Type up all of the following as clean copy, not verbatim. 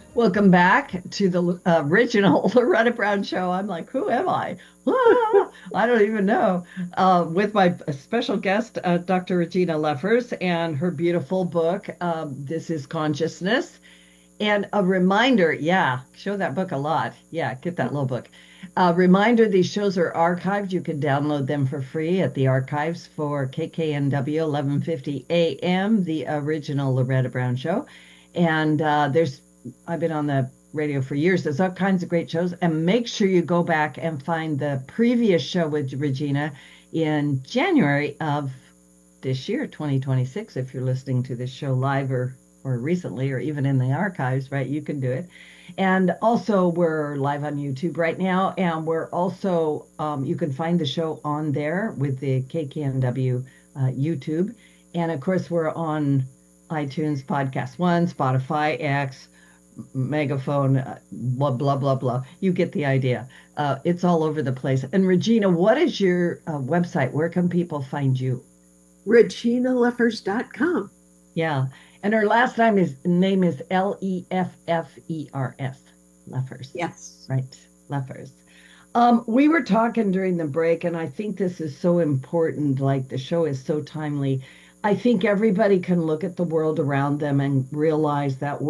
Welcome back to the original Loretta Brown show. I'm like, who am I? I don't even know. With my special guest, Dr. Regina Leffers, and her beautiful book, This is Consciousness. And a reminder, yeah, show that book a lot. Yeah, get that little book. Reminder, these shows are archived. You can download them for free at the archives for KKNW 1150 AM, the original Loretta Brown show. And I've been on the radio for years. There's all kinds of great shows. And make sure you go back and find the previous show with Regina in January of this year, 2026, if you're listening to this show live or recently or even in the archives, right? You can do it. And also, we're live on YouTube right now. And we're also, you can find the show on there with the KKNW YouTube. And of course, we're on iTunes, Podcast One, Spotify, X, Megaphone, blah, blah, blah, blah. You get the idea. It's all over the place. And Regina, what is your website? Where can people find you? reginaleffers.com. Yeah. And her last name is Leffers. Leffers. Yes. Right. Leffers. We were talking during the break, and I think this is so important. Like the show is so timely. I think everybody can look at the world around them and realize that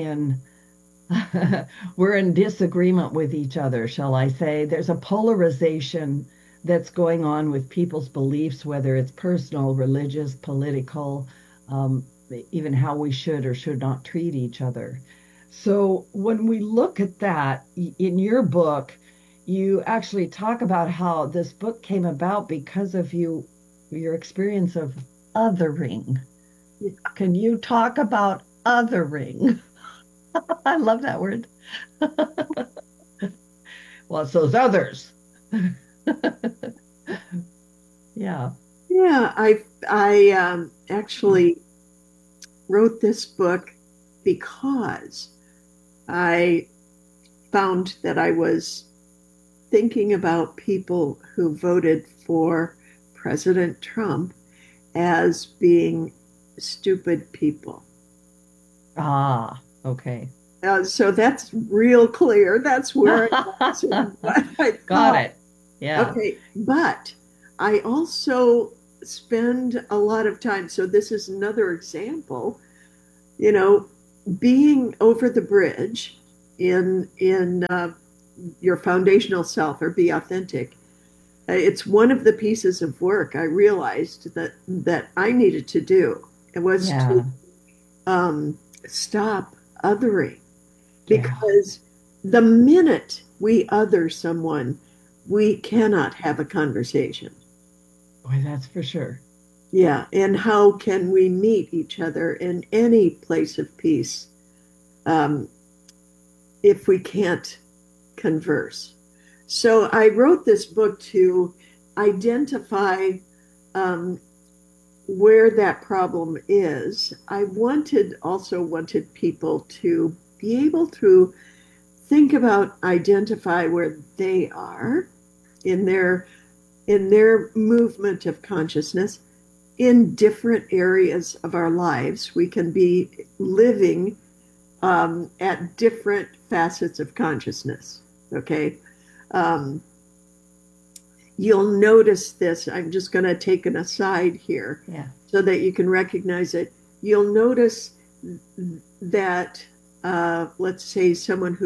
we're in disagreement with each other, shall I say. There's a polarization that's going on with people's beliefs, whether it's personal, religious, political, um, even how we should or should not treat each other. So when we look at that in your book, you actually talk about how this book came about because of your experience of othering. Can you talk about othering? I love that word. Well, it's those others. Yeah. Yeah, I actually wrote this book because I found that I was thinking about people who voted for President Trump as being stupid people. Ah, okay. So that's real clear. That's where I was and what I Got thought. it. Yeah. Okay, but I also spend a lot of time. So this is another example, you know, being over the bridge in your foundational self or be authentic. It's one of the pieces of work I realized that I needed to do. It was to Yeah. stop othering Yeah. because the minute we other someone, we cannot have a conversation. Boy, that's for sure. Yeah. And how can we meet each other in any place of peace um, if we can't converse? So I wrote this book to identify um, where that problem is. I also wanted people to be able to think about, identify where they are in their movement of consciousness in different areas of our lives. We can be living at different facets of consciousness. Okay. Um, you'll notice this. I'm just going to take an aside here Yeah. so that you can recognize it. You'll notice that, let's say, someone who